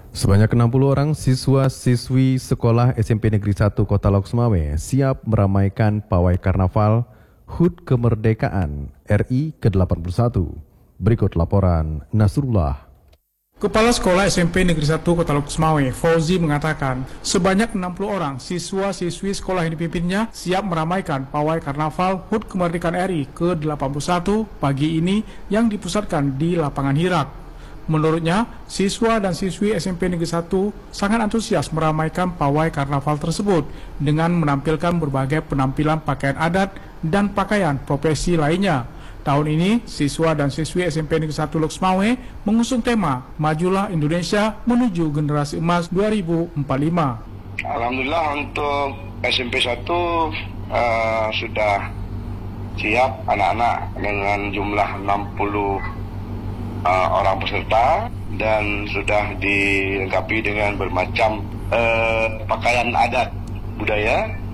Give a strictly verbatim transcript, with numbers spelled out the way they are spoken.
Sebanyak enam puluh orang siswa-siswi sekolah S M P Negeri satu Kota Loksmawe siap meramaikan pawai karnaval H U T Kemerdekaan R I ke delapan puluh satu. Berikut laporan Nasrullah. Kepala Sekolah S M P Negeri satu Kota Loksmawe, Fauzi, mengatakan sebanyak enam puluh orang siswa-siswi sekolah yang dipimpinnya siap meramaikan pawai karnaval H U T Kemerdekaan R I ke delapan puluh satu pagi ini yang dipusatkan di lapangan Hirak. Menurutnya, siswa dan siswi S M P Negeri satu sangat antusias meramaikan pawai karnaval tersebut dengan menampilkan berbagai penampilan pakaian adat dan pakaian profesi lainnya. Tahun ini, siswa dan siswi S M P Negeri satu Loksmawe mengusung tema Majulah Indonesia Menuju Generasi Emas dua ribu empat puluh lima. Alhamdulillah untuk S M P satu uh, sudah siap anak-anak dengan jumlah enam puluh uh, orang peserta dan sudah dilengkapi dengan bermacam uh, pakaian adat budaya